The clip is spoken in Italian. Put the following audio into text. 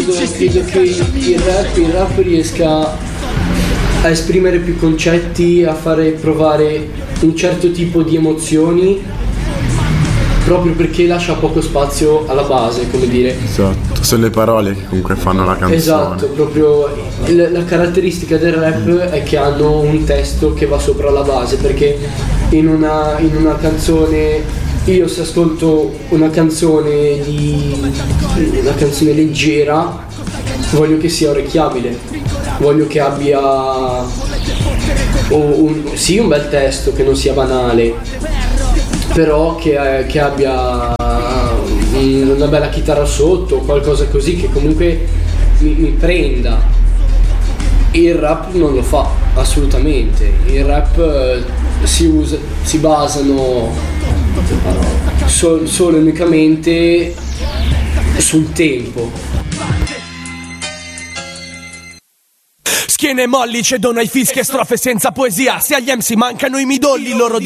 credo che il rap riesca a esprimere più concetti, a fare provare un certo tipo di emozioni, proprio perché lascia poco spazio alla base, come dire. Esatto, sono le parole che comunque fanno la canzone. Esatto, proprio la caratteristica del rap è che hanno un testo che va sopra la base, perché in una canzone, io se ascolto una canzone leggera, voglio che sia orecchiabile, voglio che abbia un bel testo, che non sia banale, però che abbia una bella chitarra sotto, qualcosa così che comunque mi prenda. Il rap non lo fa assolutamente. Il rap si basano solo e unicamente sul tempo. Schiene molli, cedono ai fischi e strofe senza poesia. Se agli MC mancano i midolli, loro